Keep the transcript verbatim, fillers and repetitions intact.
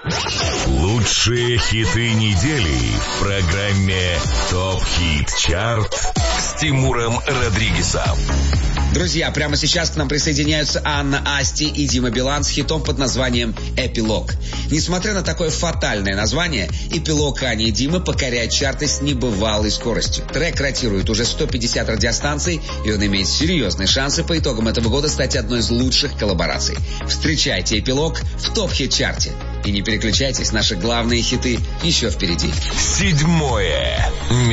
Лучшие хиты недели в программе ТОП Хит Чарт с Тимуром Родригезом. Друзья, прямо сейчас к нам присоединяются Анна Асти и Дима Билан с хитом под названием «Эпилог». Несмотря на такое фатальное название, «Эпилог» Ани и Димы покоряет чарты с небывалой скоростью. Трек ротирует уже сто пятьдесят радиостанций, и он имеет серьезные шансы по итогам этого года стать одной из лучших коллабораций. Встречайте «Эпилог» в топ-хит-чарте. И не переключайтесь, наши главные хиты еще впереди. Седьмое